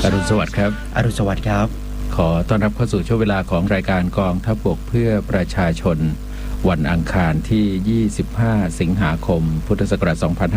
รุณสวัสดิ์ครับอรุณสวัสดิ์ครับขอต้อนรับเข้าสู่ช่วงเวลาของรายการกองทัพบกเพื่อประชาชนวันอังคารที่25สิงหาคมพุทธศักราช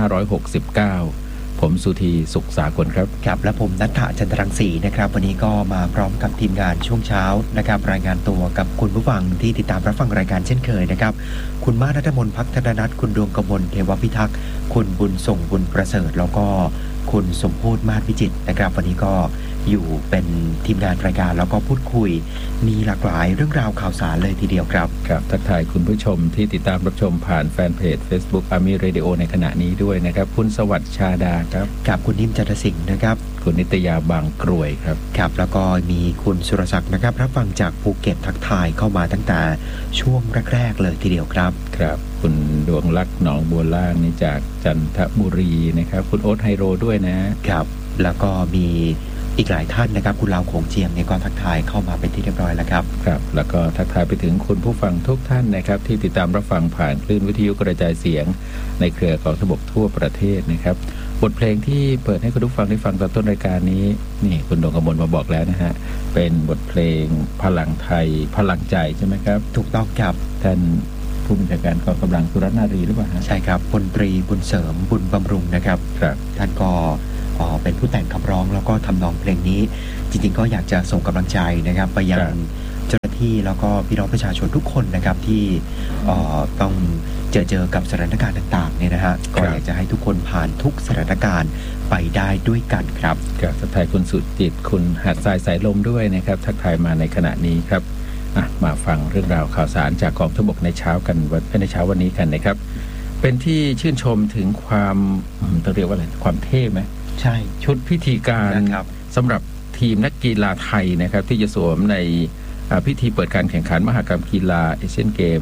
2569ผมสุธีสุขสากลครับครับและผมณัฐฐะจันทรังสีนะครับวันนี้ก็มาพร้อมกับทีมงานช่วงเช้านะครับรายงานตัวกับคุณผู้ฟังที่ติดตามรับฟังรายการเช่นเคยนะครับคุณมานัทมนต์พักธนนัทคุณดวงกมลเทวพิทักษ์คุณบุญส่งบุญประเสริฐแล้วก็คุณสมโพธิ์มาศวิจิตรนะครับวันนี้ก็อยู่เป็นทีมงานรายการแล้วก็พูดคุยมีหลากหลายเรื่องราวข่าวสารเลยทีเดียวครับครับทักทายคุณผู้ชมที่ติดตามรับชมผ่านแฟนเพจ Facebook Army Radio ในขณะนี้ด้วยนะครับคุณสวัสดิ์ชาดาครับกับคุณนิ่มจันทสิงห์นะครับคุณนิตยาบางกรวยครับครับแล้วก็มีคุณสุรศักดิ์นะครับรับฟังจากภูเก็ตทักทายเข้ามาตั้งแต่ช่วงแรกๆเลยทีเดียวครับครับคุณดวงลักษณ์หนองบัวล่างนี่จากจันทบุรีนะครับคุณโอ๊ตไฮโรด้วยนะครับแล้วก็มีอีกหลายท่านนะครับคุณลาวโขงเจียมเนี่ยก็ทักทายเข้ามาเป็นที่เรียบร้อยแล้วครับครับแล้วก็ทักทายไปถึงคุณผู้ฟังทุกท่านนะครับที่ติดตามรับฟังผ่านคลื่นวิทยุกระจายเสียงในเครือกองทัพบกทั่วประเทศนะครับบทเพลงที่เปิดให้คุณผู้ฟังได้ฟังตอนต้นรายการนี้นี่คุณดวงกมลมาบอกแล้วนะฮะเป็นบทเพลงพลังไทยพลังใจใช่ไหมครับถูกต้องครับท่านผู้บัญชาการกองกำลังสุรนารีหรือเปล่าฮะใช่ครับพลตรีบุญเสริมบุญบำรุงนะครับครับท่านก็เป็นผู้แต่งคำร้องแล้วก็ทำนองเพลงนี้จริงๆก็อยากจะส่งกำลังใจนะครับไปยังเจ้าหน้าที่แล้วก็พี่น้องประชาชนทุกคนนะครับที่ต้องเจอกับสถานการณ์ต่างๆเนี่ยนะฮะก็อยากจะให้ทุกคนผ่านทุกสถานการณ์ไปได้ด้วยกันครับครับทักทายคุณสุจิตคุณหาดทรายสายลมด้วยนะครับทักทายมาในขณะนี้ครับมาฟังเรื่องราวข่าวสารจากกองทัพบกในเช้าวันนี้กันนะครับเป็นที่ชื่นชมถึงความต้องเรียกว่าอะไรความเท่ไหมใช่ชุดพิธีการสำหรับทีมนักกีฬาไทยนะครับที่จะสวมในพิธีเปิดการแข่งขันมหกรรมกีฬาเอเชียนเกม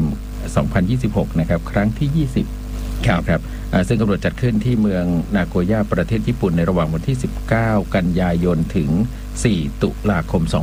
2026 นะครับครั้งที่ 20ครับซึ่งกำหนดจัดขึ้นที่เมืองนาโกย่าประเทศญี่ปุ่นในระหว่างวันที่ 19 กันยายนถึง 4 ตุลาคม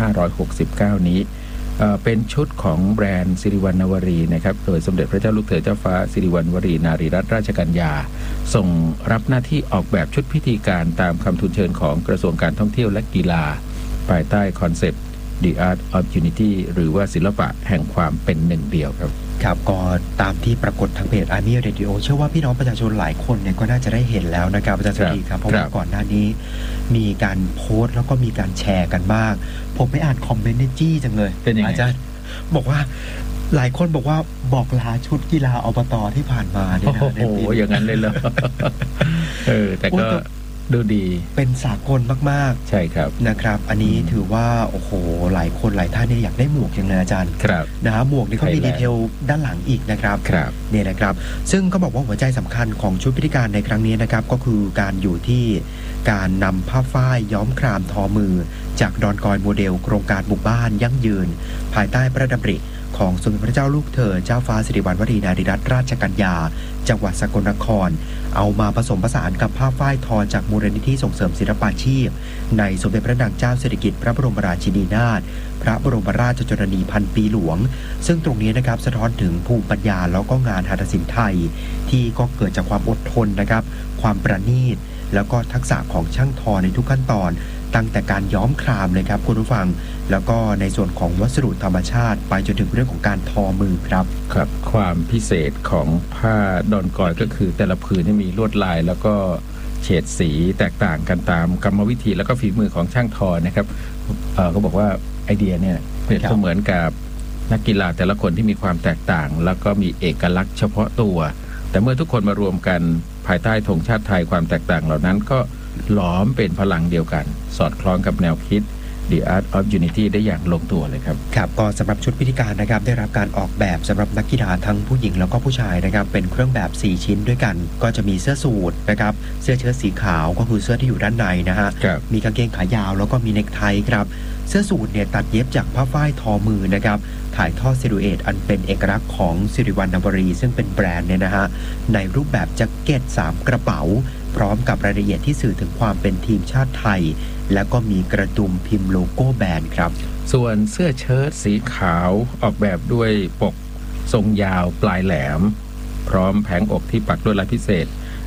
2569 นี้เป็นชุดของแบรนด์สิริวัณณวรีนะครับโดยสมเด็จพระเจ้าลูกเธอเจ้าฟ้าสิริวัณณวรีนารีรัตนราชกัญญาทรงรับหน้าที่ออกแบบชุดพิธีการตามคำทูลเชิญของกระทรวงการท่องเที่ยวและกีฬาภายใต้คอนเซปต์ The Art of Unity หรือว่าศิลปะแห่งความเป็นหนึ่งเดียวครับครับก็ตามที่ปรากฏทางเพจ Army Radio เชื่อว่าพี่น้องประชาชนหลายคนเนี่ยก็น่าจะได้เห็นแล้วนะครับอาจารย์สุธีครับเพราะว่าก่อนหน้านี้มีการโพสต์แล้วก็มีการแชร์กันมากผมไปอ่านคอมเมนต์ในจี้จังเลยอาจารย์บอกว่าหลายคนบอกว่าบอกลาชุดกีฬาอบต.ที่ผ่านมาเนี่ยนะโอ้โหอย่างนั้นเลยเหรอแต่ก็ดูดีเป็นสากลมากๆใช่ครับนะครับอันนี้ถือว่าโอ้โหหลายคนหลายท่านเนี่ยอยากได้หมวกอย่างเลยอาจารย์ครับนะหมวกนี่ก็มีดีเทลด้านหลังอีกนะครับเนี่ยนะครับซึ่งก็บอกว่าหัวใจสำคัญของชุดพิธีการในครั้งนี้นะครับก็คือการอยู่ที่การนำผ้าฝ้ายย้อมครามทอมือจากดอนกอยโมเดลโครงการหมู่บ้านยั่งยืนภายใต้พระราชดำริของสมเด็จพระเจ้าลูกเธอเจ้าฟ้าสิริวัณณวรีนารีรัตนราชกัญญาจังหวัดสกลนครเอามาผสมผสานกับผ้าฝ้ายทอจากมูลนิธิส่งเสริมศิลปาชีพในสมเด็จพระนางเจ้าสิริกิติ์พระบรมราชินีนาถพระบรมราชชนนีพันปีหลวงซึ่งตรงนี้นะครับสะท้อนถึงภูมิปัญญาแล้วก็งานหัตถศิลป์ไทยที่ก็เกิดจากความอดทนนะครับความประณีตแล้วก็ทักษะของช่างทอในทุกขั้นตอนตั้งแต่การย้อมครามเลยครับคุณผู้ฟังแล้วก็ในส่วนของวัสดุธรรมชาติไปจนถึงเรื่องของการทอมือครับครับความพิเศษของผ้าดอนกอยก็คือแต่ละผืนมีลวดลายแล้วก็เฉดสีแตกต่างกันตามกรรมวิธีแล้วก็ฝีมือของช่างทอนะครับก็บอกว่าไอเดียเนี่ยเปรียบเสมือนกับนักกีฬาแต่ละคนที่มีความแตกต่างแล้วก็มีเอกลักษณ์เฉพาะตัวแต่เมื่อทุกคนมารวมกันภายใต้ธงชาติไทยความแตกต่างเหล่านั้นก็หลอมเป็นพลังเดียวกันสอดคล้องกับแนวคิด The Art of Unity ได้อย่างลงตัวเลยครับครับก็สำหรับชุดพิธีการนะครับได้รับการออกแบบสำหรับนักกีฬาทั้งผู้หญิงแล้วก็ผู้ชายนะครับเป็นเครื่องแบบ4ชิ้นด้วยกันก็จะมีเสื้อสูทนะครับเสื้อเชิ้ตสีขาวก็คือเสื้อที่อยู่ด้านในนะฮะมีกางเกงขายาวแล้วก็มีเนคไทครับเสื้อสูทเนี่ยตัดเย็บจากผ้าฝ้ายทอมือนะครับถ่ายทอดซิลูเอตอันเป็นเอกลักษณ์ของสิริวัณณวรีซึ่งเป็นแบรนด์เนี่ยนะฮะในรูปแบบแจ็คเก็ต3กระเป๋าพร้อมกับรายละเอียดที่สื่อถึงความเป็นทีมชาติไทยและก็มีกระดุมพิมพ์โลโก้แบรนด์ครับส่วนเสื้อเชิ้ตสีขาวออกแบบด้วยปกทรงยาวปลายแหลมพร้อมแผงอกที่ปักด้วยลายพิเศษ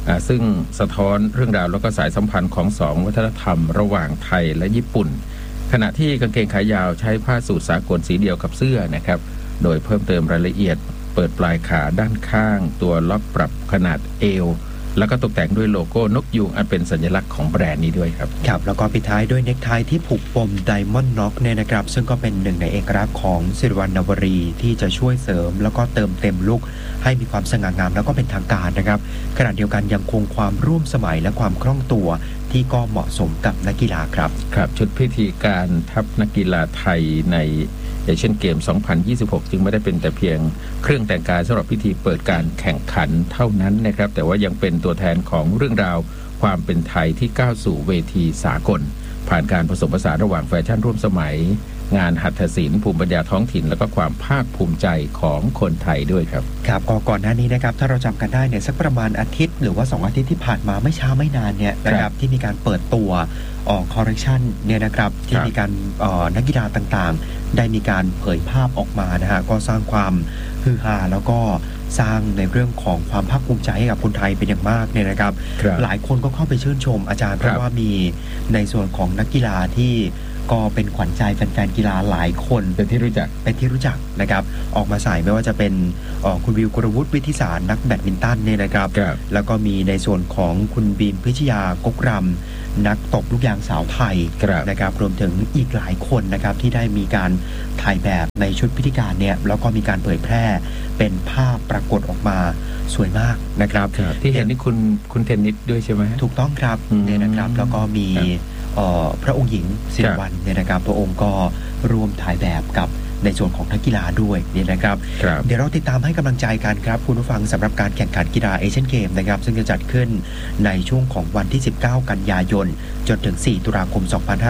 ซึ่งสะท้อนเรื่องราวแล้วก็สายสัมพันธ์ของ2วัฒนธรรมระหว่างไทยและญี่ปุ่นขณะที่กางเกงขายาวใช้ผ้าสูทสากลสีเดียวกับเสื้อนะครับโดยเพิ่มเติมรายละเอียดเปิดปลายขาด้านข้างตัวล็อกปรับขนาดเอวแล้วก็ตกแต่งด้วยโลโก้นกยูงอันเป็นสัญลักษณ์ของแบรนด์นี้ด้วยครับครับแล้วก็ปิดท้ายด้วยเนคไทที่ผูกปมไดมอนด์น็อกเนี่ยนะครับซึ่งก็เป็นหนึ่งในเอกลักษณ์ของสิริวัณณวรีที่จะช่วยเสริมแล้วก็เติมเต็มลุคให้มีความสง่างามแล้วก็เป็นทางการนะครับขณะเดียวกันยังคงความร่วมสมัยและความคล่องตัวที่ก็เหมาะสมกับนักกีฬาครับครับชุดพิธีการทัพนักกีฬาไทยในเอเชียนเกม 2026 จึงไม่ได้เป็นแต่เพียงเครื่องแต่งกายสำหรับพิธีเปิดการแข่งขันเท่านั้นนะครับแต่ว่ายังเป็นตัวแทนของเรื่องราวความเป็นไทยที่ก้าวสู่เวทีสากลผ่านการผสมผสานระหว่างแฟชั่นร่วมสมัยงานหัตถศิลป์ภูมิปัญญาท้องถิ่นแล้วก็ความภาคภูมิใจของคนไทยด้วยครับครับก่อนหน้านี้นะครับถ้าเราจำกันได้เนี่ยสักประมาณอาทิตย์หรือว่า2อาทิตย์ที่ผ่านมาไม่ช้าไม่นานเนี่ยนะครับที่มีการเปิดตัวคอร์เรคชันเนี่ยนะครับที่มีการนักกีฬาต่างๆได้มีการเผยภาพออกมานะฮะก็สร้างความฮือฮาแล้วก็สร้างในเรื่องของความภาคภูมิใจให้กับคนไทยเป็นอย่างมากเนี่ยนะครับหลายคนก็เข้าไปชื่นชมอาจารย์เพราะว่ามีในส่วนของนักกีฬาที่ก็เป็นขวัญใจแฟนๆกีฬาหลายคนเป็นที่รู้จักนะครับออกมาใส่ไม่ว่าจะเป็นคุณวิวกรวุฒิวิทิสารนักแบดมินตันเนี่ยนะครับแล้วก็มีในส่วนของคุณบีมพิชยากกรำนักตบลูกยางสาวไทยนะครับรวมถึงอีกหลายคนนะครับที่ได้มีการถ่ายแบบในชุดพิธีการเนี่ยแล้วก็มีการเผยแพร่เป็นภาพปรากฏออกมาสวยมากนะครับที่เห็นนี่คุณเทนนิสด้วยใช่ไหมถูกต้องครับเนี่ยนะครับแล้วก็มีพระองค์หญิงสิริวัลย์เนี่ยนะครับพระองค์ก็ร่วมถ่ายแบบกับในส่วนของนักกีฬาด้วยเนี่ยนะครับเดี๋ยวเราติดตามให้กำลังใจกันครับคุณผู้ฟังสำหรับการแข่งขันกีฬาเอเชียนเกมนะครับซึ่งจะจัดขึ้นในช่วงของวันที่19กันยายนจนถึง4ตุลาคม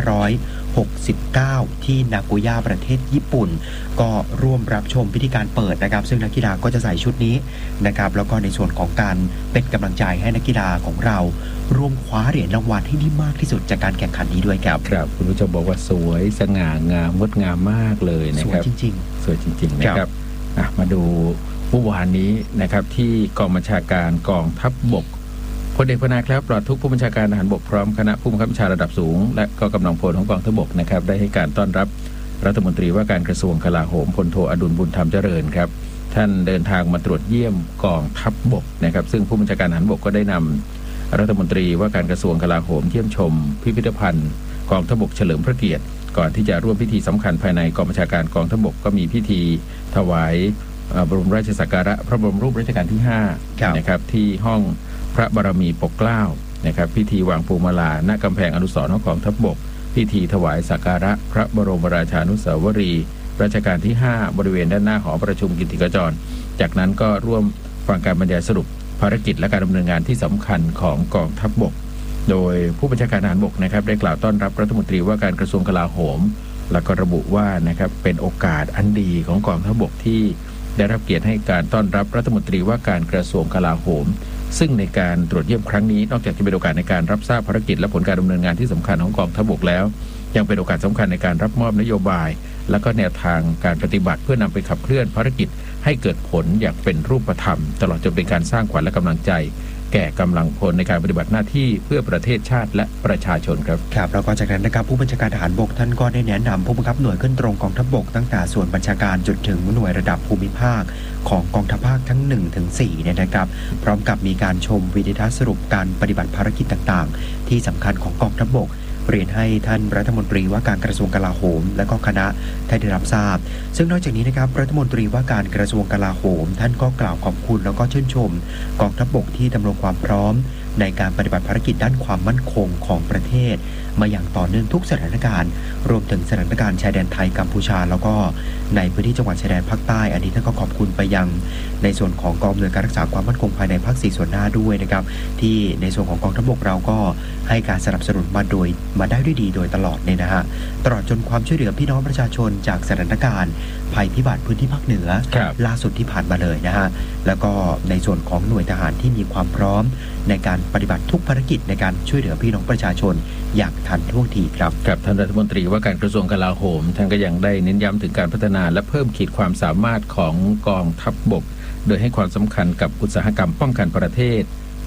2569ที่นาโกย่าประเทศญี่ปุ่นก็ร่วมรับชมพิธีการเปิดนะครับซึ่งนักกีฬาก็จะใส่ชุดนี้นะครับแล้วก็ในส่วนของการเป็นกำลังใจให้นักกีฬาของเราร่วมคว้าเหรียญรางวัลให้ได้มากที่สุดจากการแข่งขันนี้ด้วยครับครับคุณผู้ชมบอกว่าสวยสง่างามงดงามมากเลยนะครับสวยจริงๆสวยจริงๆนะครับมาดูเมื่อวานนี้นะครับที่กองบัญชาการกองทัพบกพลเอกพนาครับปลอดทุกผู้บัญชาการทหารบกพร้อมคณะผู้บังคับบัญชาระดับสูงและก็กำลังพลของกองทัพบกนะครับได้ให้การต้อนรับรัฐมนตรีว่าการกระทรวงกลาโหมพลโทอดุลบุญธรรมเจริญครับท่านเดินทางมาตรวจเยี่ยมกองทัพบกนะครับซึ่งผู้บัญชาการทหารบกก็ได้นำรัฐมนตรีว่าการกระทรวงกลาโหมเยี่ยมชมพิพิธภัณฑ์กองทัพบกเฉลิมพระเกียรติก่อนที่จะร่วมพิธีสำคัญภายในกองบัญชาการกองทัพบกก็มีพิธีถวายบรมราชสักการะพระบรมรูปรัชกาลที่5นะครับที่ห้องพระบารมีปกเกล้านะครับพิธีวางพวงมาลาณกำแพงอนุสรณ์ของกองทัพบกพิธีถวายสักการะพระบรมราชานุสาวรีย์รัชกาลที่5บริเวณด้านหน้าหอประชุมกิตติกจรจากนั้นก็ร่วมฟังการบรรยายสรุปภารกิจและการดำเนินงานที่สำคัญของกองทัพบกโดยผู้บัญชาการทหารบกนะครับได้กล่าวต้อนรับรัฐมนตรีว่าการกระทรวงกลาโหมและก็ระบุว่านะครับเป็นโอกาสอันดีของกองทัพบกที่ได้รับเกียรติให้การต้อนรับรัฐมนตรีว่าการกระทรวงกลาโหมซึ่งในการตรวจเยี่ยมครั้งนี้นอกจากจะเป็นโอกาสในการรับทราบภารกิจและผลการดำเนินงานที่สำคัญของกองทัพบกแล้วยังเป็นโอกาสสำคัญในการรับมอบนโยบายและก็แนวทางการปฏิบัติเพื่อนำไปขับเคลื่อนภารกิจให้เกิดผลอย่างเป็นรูปธรรมตลอดจนเป็นการสร้างขวัญและกำลังใจแก่กำลังพลในการปฏิบัติหน้าที่เพื่อประเทศชาติและประชาชนครับครับแล้วก็จากนั้นนะครับผู้บัญชาการทหารบกท่านก็ได้แนะนำผู้บังคับหน่วยขึ้นตรงกองทัพบกตั้งแต่ส่วนบัญชาการจนถึงหน่วยระดับภูมิภาคของกองทัพภาคทั้ง 1-4 เนี่ยนะครับพร้อมกับมีการชมวิดีทัศน์สรุปการปฏิบัติภารกิจต่างๆที่สำคัญของกองทัพบกเรียนให้ท่านรัฐมนตรีว่าการกระทรวงกลาโหมและก็คณะได้รับทราบซึ่งนอกจากนี้นะครับรัฐมนตรีว่าการกระทรวงกลาโหมท่านก็กล่าวขอบคุณแล้วก็ชื่นชมกองทัพบกที่ดำรงความพร้อมในการปฏิบัติภารกิจด้านความมั่นคงของประเทศมาอย่างต่อเนื่องทุกสถานการณ์รวมถึงสถานการณ์ชายแดนไทยกัมพูชาแล้วก็ในพื้นที่จังหวัดชายแดนภาคใต้อันนี้ท่านก็ขอบคุณไปยังในส่วนของกองอำนวยการรักษาความมั่นคงภายในภาค4ส่วนหน้าด้วยนะครับที่ในส่วนของกองทัพบกเราก็ให้การสนับสนุนมาได้ด้วยดีโดยตลอดเนี่ยนะฮะตลอดจนความช่วยเหลือพี่น้องประชาชนจากสถานการณ์ภัยพิบัติพื้นที่ภาคเหนือล่าสุดที่ผ่านมาเลยนะฮะแล้วก็ในส่วนของหน่วยทหารที่มีความพร้อมในการปฏิบัติทุกภารกิจในการช่วยเหลือพี่น้องประชาชนอย่างทันท่วงทีครับกับท่านรัฐมนตรีว่าการกระทรวงกลาโหมท่านก็ยังได้เน้นย้ำถึงการพัฒนาและเพิ่มขีดความสามารถของกองทัพบกโดยให้ความสำคัญกับอุตสาหกรรมป้องกันประเทศเพื่อ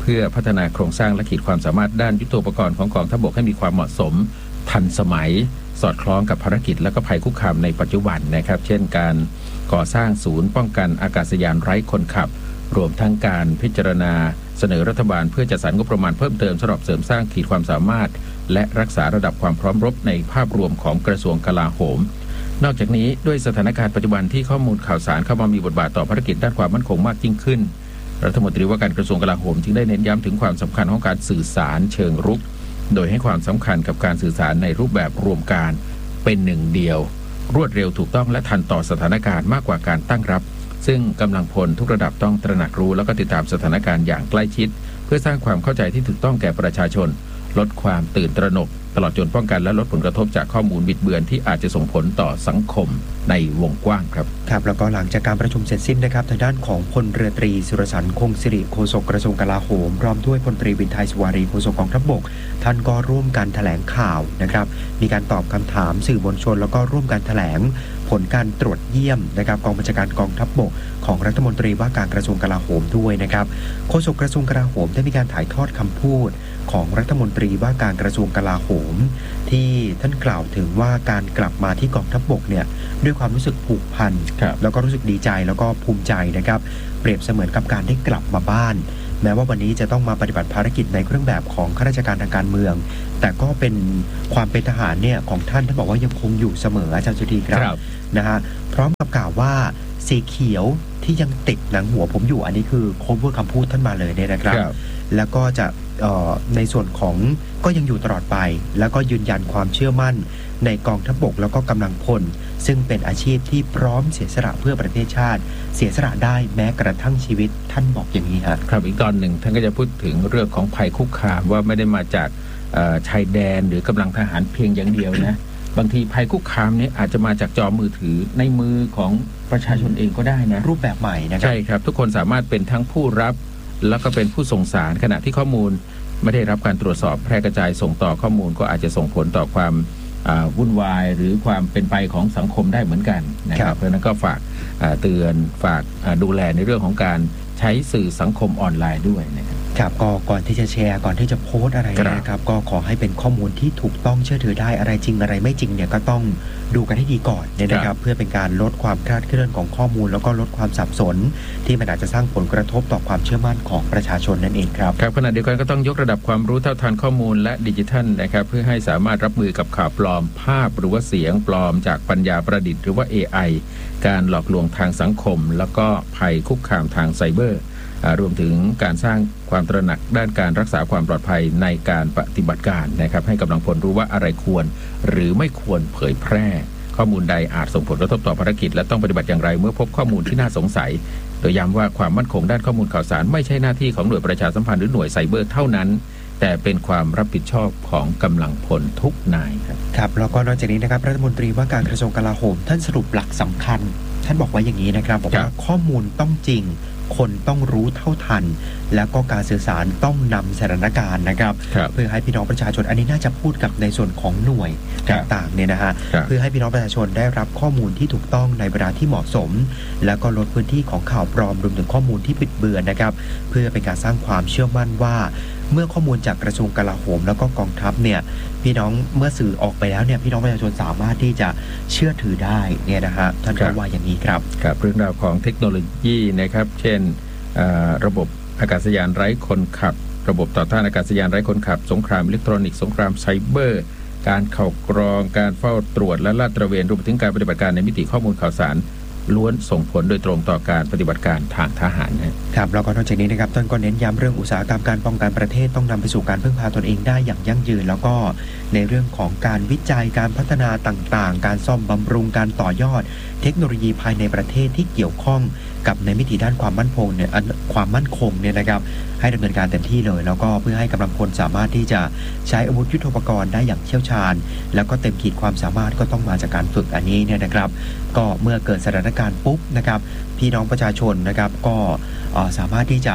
พื่อพัฒนาโครงสร้างและขีดความสามารถด้านยุทโธปกรณ์ของกองทัพบกให้มีความเหมาะสมทันสมัยสอดคล้องกับภารกิจและก็ภัยคุกคามในปัจจุบันนะครับเช่นการก่อสร้างศูนย์ป้องกันอากาศยานไร้คนขับรวมทั้งการพิจารณาเสนอรัฐบาลเพื่อจัดสรรงบประมาณเพิ่มเติมสำหรับเสริมสร้างขีดความสามารถและรักษาระดับความพร้อมรบในภาพรวมของกระทรวงกลาโหมนอกจากนี้ด้วยสถานการณ์ปัจจุบันที่ข้อมูลข่าวสารเข้ามามีบทบาทต่อภารกิจด้านความมั่นคงมากยิ่งขึ้นรัฐมนตรีว่าการกระทรวงกลาโหมจึงได้เน้นย้ำถึงความสำคัญของการสื่อสารเชิงรุกโดยให้ความสำคัญกับการสื่อสารในรูปแบบรวมการเป็นหนึ่งเดียวรวดเร็วถูกต้องและทันต่อสถานการณ์มากกว่าการตั้งรับซึ่งกำลังพลทุกระดับต้องตระหนักรู้แล้วก็ติดตามสถานการณ์อย่างใกล้ชิดเพื่อสร้างความเข้าใจที่ถูกต้องแก่ประชาชนลดความตื่นตระหนกตลอดจนป้องกันและลดผลกระทบจากข้อมูลบิดเบือนที่อาจจะส่งผลต่อสังคมในวงกว้างครับครับแล้วก็หลังจากการประชุมเสร็จสิ้นนะครับทางด้านของพลเรือตรีสุรสันต์คงสิริโฆษกกระทรวงกลาโหมพร้อมด้วยพลตรีวินไทยสุวารีโฆษกกองทัพบกท่านก็ร่วมกันแถลงข่าวนะครับมีการตอบคำถามสื่อมวลชนแล้วก็ร่วมกันแถลงผลการตรวจเยี่ยมนะครับกองบัญชาการกองทัพบกของรัฐมนตรีว่าการกระทรวงกลาโหมด้วยนะครับโฆษกกระทรวงกลาโหมได้มีการถ่ายทอดคำพูดของรัฐมนตรีว่าการกระทรวงกลาโหมที่ท่านกล่าวถึงว่าการกลับมาที่กองทัพบกเนี่ยด้วยความรู้สึกผูกพันแล้วก็รู้สึกดีใจแล้วก็ภูมิใจนะครับเปรียบเสมือนกับการได้กลับมาบ้านแม้ว่าวันนี้จะต้องมาปฏิบัติภารกิจในเครื่องแบบของข้าราชการทางการเมืองแต่ก็เป็นความเป็นทหารเนี่ยของท่านบอกว่ายังคงอยู่เสมออาจารย์สุธีครับนะฮะพร้อมกับกล่าวว่าสีเขียวที่ยังติดหนังหัวผมอยู่อันนี้คือโค้ดเวิร์ดคำพูดท่านมาเลยเนี่ยนะครับแล้วก็จะในส่วนของก็ยังอยู่ตลอดไปแล้วก็ยืนยันความเชื่อมั่นในกองทัพบกแล้วก็กำลังพลซึ่งเป็นอาชีพที่พร้อมเสียสละเพื่อประเทศชาติเสียสละได้แม้กระทั่งชีวิตท่านบอกอย่างนี้ครับอีกตอนหนึ่งท่านก็จะพูดถึงเรื่องของภัยคุกคามว่าไม่ได้มาจากชายแดนหรือกำลังทหารเพียงอย่างเดียวนะบางทีภัยคุกคามนี้อาจจะมาจากจอมือถือในมือของประชาชนเองก็ได้นะรูปแบบใหม่นะครับใช่ครับทุกคนสามารถเป็นทั้งผู้รับแล้วก็เป็นผู้ส่งสารขณะที่ข้อมูลไม่ได้รับการตรวจสอบแพร่กระจายส่งต่อข้อมูลก็อาจจะส่งผลต่อความวุ่นวายหรือความเป็นไปของสังคมได้เหมือนกันนะครับเพราะนั้นก็ฝากเตือนฝากดูแลในเรื่องของการใช้สื่อสังคมออนไลน์ด้วยนะครับครับก็ก่อนที่จะแชร์ก่อนที่จะโพสต์อะไรนะครับก็ขอให้เป็นข้อมูลที่ถูกต้องเชื่อถือได้อะไรจริงอะไรไม่จริงเนี่ยก็ต้องดูกันให้ดีก่อนนะครับเพื่อเป็นการลดความคลาดเคลื่อนของข้อมูลแล้วก็ลดความสับสนที่มันอาจจะสร้างผลกระทบต่อความเชื่อมั่นของประชาชนนั่นเองครับครับขณะเดียวกันก็ต้องยกระดับความรู้เท่าทันข้อมูลและดิจิทัลนะครับเพื่อให้สามารถรับมือกับข่าวปลอมภาพหรือว่าเสียงปลอมจากปัญญาประดิษฐ์หรือว่า AI การหลอกลวงทางสังคมแล้วก็ภัยคุกคามทางไซเบอร์รวมถึงการสร้างความตระหนักด้านการรักษาความปลอดภัยในการปฏิบัติการนะครับให้กำลังพลรู้ว่าอะไรควรหรือไม่ควรเผยแพร่ข้อมูลใดอาจส่งผลกระทบต่อภารกิจและต้องปฏิบัติอย่างไรเมื่อพบข้อมูลที่น่าสงสัยโดยย้ำว่าความมั่นคงด้านข้อมูลข่าวสารไม่ใช่หน้าที่ของหน่วยประชาสัมพันธ์หรือหน่วยไซเบอร์เท่านั้นแต่เป็นความรับผิดชอบของกำลังพลทุกนายครับแล้วก็นอกจากนี้นะครับรัฐมนตรีว่าการกระทรวงกลาโหมท่านสรุปหลักสำคัญท่านบอกว่าอย่างนี้นะครับบอกว่าข้อมูลต้องจริงคนต้องรู้เท่าทันแล้วก็การสื่อสารต้องนำสถานการณ์นะครับเพื่อให้พี่น้องประชาชนอันนี้น่าจะพูดกับในส่วนของหน่วยต่างๆเนี่ยนะฮะเพื่อให้พี่น้องประชาชนได้รับข้อมูลที่ถูกต้องในเวลาที่เหมาะสมแล้วก็ลดพื้นที่ของข่าวปลอมรวมถึงข้อมูลที่บิดเบือนนะครับเพื่อเป็นการสร้างความเชื่อมั่นว่าเมื่อข้อมูลจากกระทรวงกลาโหมแล้วก็กองทัพเนี่ยพี่น้องเมื่อสื่อออกไปแล้วเนี่ยพี่น้องประชาชนสามารถที่จะเชื่อถือได้เนี่ยนะฮะท่านก็ว่าอย่างนี้ครับกับเรื่องราวของเทคโนโลยีนะครับเช่นระบบอากาศยานไร้คนขับระบบต่อต้านอากาศยานไร้คนขับสงครามอิเล็กทรอนิกส์สงครามไซเบอร์การเข้ากรองการเฝ้าตรวจและลาดตระเวนรวมไปถึงการปฏิบัติการในมิติข้อมูลข่าวสารล้วนส่งผลโดยตรงต่อการปฏิบัติการทางทหารครับแล้วก็นอกจากนี้นะครับท่านก็เน้นย้ำเรื่องอุตสาหกรรมการป้องกันประเทศต้องนำไปสู่การพึ่งพาตนเองได้อย่างยั่งยืนแล้วก็ในเรื่องของการวิจัยการพัฒนาต่างๆการซ่อมบำรุงการต่อยอดเทคโนโลยีภายในประเทศที่เกี่ยวข้องกับในมิติด้านความมั่นคงเนี่ยนะครับให้ดำเนินการเต็มที่เลยแล้วก็เพื่อให้กำลังพลสามารถที่จะใช้อาวุธยุทโธปกรณ์ได้อย่างเชี่ยวชาญแล้วก็เต็มขีดความสามารถก็ต้องมาจากการฝึกอันนี้เนี่ยนะครับก็เมื่อเกิดสถานการณ์ปุ๊บนะครับพี่น้องประชาชนนะครับก็สามารถที่จะ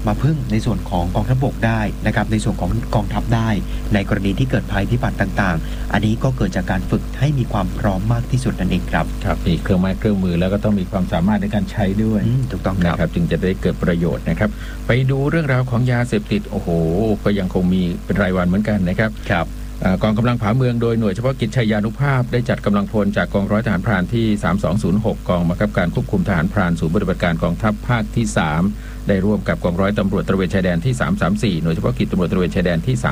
มาพึ่งในส่วนของกองทัพบกได้นะครับในส่วนของกองทัพได้ในกรณีที่เกิดภัยพิบัติต่างๆอันนี้ก็เกิดจากการฝึกให้มีความพร้อมมากที่สุดนั่นเองครับครับมีเครื่องไม้เครื่องมือแล้วก็ต้องมีความสามารถในการใช้ด้วยถูกต้องนะครับจึงจะได้เกิดประโยชน์นะครับไปดูเรื่องราวของยาเสพติดโอ้โหก็ยังคงมีเป็นรายวันเหมือนกันนะครับกองกำลังผาเมืองโดยหน่วยเฉพาะกิจชัยยานุภาพได้จัดกำลังพลจากกองร้อยทหารพรานที่3206กองบังคับการควบคุมทหารพรานศูนย์ปฏิบัติการกองทัพภาคที่3ได้ร่วมกับกองร้อยตำรวจตระเวนชายแดนที่334หน่วยเฉพาะกิจตำรวจตระเวนชายแดนที่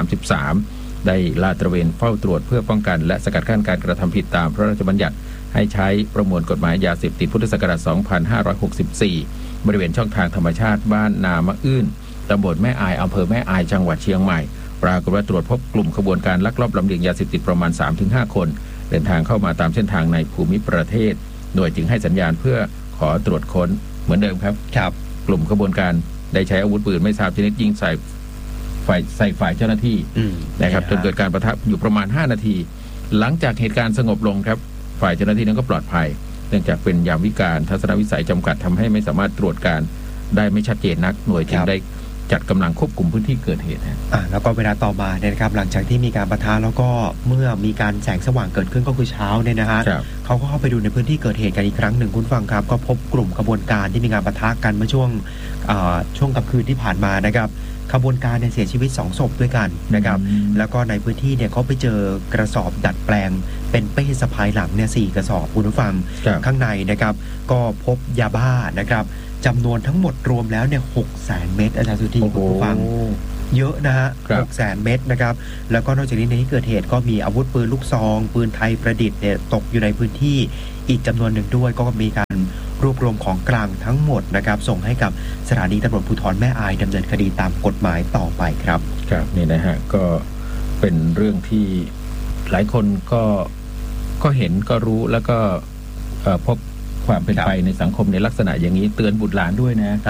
33ได้ลาดตระเวนเฝ้าตรวจเพื่อป้องกันและสกัดกั้นการกระทำผิดตามพระราชบัญญัติให้ใช้ประมวลกฎหมายยาเสพติดพุทธศักราช2564บริเวณช่องทางธรรมชาติบ้านนามะอื้นตำบลแม่อายอำเภอแม่อายจังหวัดเชียงใหม่ปรากฏว่าตรวจพบกลุ่มขบวนการลักลอบลำเลียงยาเสพติดประมาณ 3-5 คนเดินทางเข้ามาตามเส้นทางในภูมิประเทศโดยจึงให้สัญญาณเพื่อขอตรวจค้นเหมือนเดิมครับกลุ่มขบวนการได้ใช้อาวุธปืนไม่ทราบชนิดยิงใส่ฝ่ายเจ้าหน้าที่นะครับจนเกิดการปะทะอยู่ประมาณ5นาทีหลังจากเหตุการณ์สงบลงครับฝ่ายเจ้าหน้าที่นั้นก็ปลอดภัยเนื่องจากเป็นยามวิกาลทัศนวิสัยจำกัดทำให้ไม่สามารถตรวจการได้ไม่ชัดเจนนักหน่วยจึงได้จัดกำลังควบคุมพื้นที่เกิดเหตุแล้วก็เวลาต่อมาเนี่ยนะครับหลังจากที่มีการปะทะแล้วก็เมื่อมีการแสงสว่างเกิดขึ้นก็คือเช้าเนี่ยนะฮะเขาก็เข้าไปดูในพื้นที่เกิดเหตุกันอีกครั้งหนึ่งคุณฟังครับก็พบกลุ่มขบวนการที่มีการปะทะกันเมื่อช่วงกลางคืนที่ผ่านมานะครับขบวนการเนี่ยเสียชีวิต2ศพด้วยกันนะครับแล้วก็ในพื้นที่เนี่ยเขาไปเจอกระสอบดัดแปลงเป็นเป้สะพายหลังเนี่ย4กระสอบคุณผู้ฟังข้างในนะครับก็พบยาบ้านะครับจำนวนทั้งหมดรวมแล้วเนี่ย600,000 เม็ดอาจารย์สุธีคุณผู้ฟังเยอะนะฮะ600,000 เม็ดนะครับแล้วก็นอกจากนี้ในที่เกิดเหตุก็มีอาวุธปืนลูกซองปืนไทยประดิษฐ์เนี่ยตกอยู่ในพื้นที่อีกจำนวนหนึ่งด้วยก็มีการรวบรวมของกลางทั้งหมดนะครับส่งให้กับสถานีตำรวจภูธรแม่อายดำเนินคดีตามกฎหมายต่อไปครับครับนี่นะฮะก็เป็นเรื่องที่หลายคนก็เห็นก็รู้แล้วก็พบความเป็นไปในสังคมในลักษณะอย่างนี้เตือนบุตรหลานด้วยนะ